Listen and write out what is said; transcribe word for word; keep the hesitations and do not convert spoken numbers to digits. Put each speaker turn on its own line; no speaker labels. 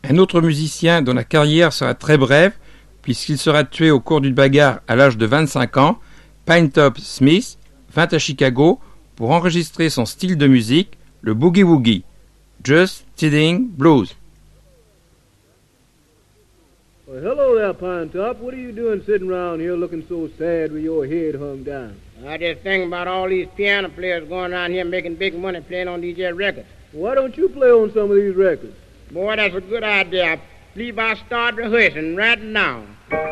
Un autre musicien dont la carrière sera très brève, puisqu'il sera tué au cours d'une bagarre à l'âge de vingt-cinq ans, Pinetop Smith, vint à Chicago pour enregistrer son style de musique, le boogie-woogie, Just Kidding Blues.
Well, hello there, Pinetop. What are you doing sitting around here looking so sad with your head hung down?
I just think about all these piano players going around here making big money playing on these here records.
Why don't you play on some of these records?
Boy, that's a good idea. I believe I start rehearsing right now.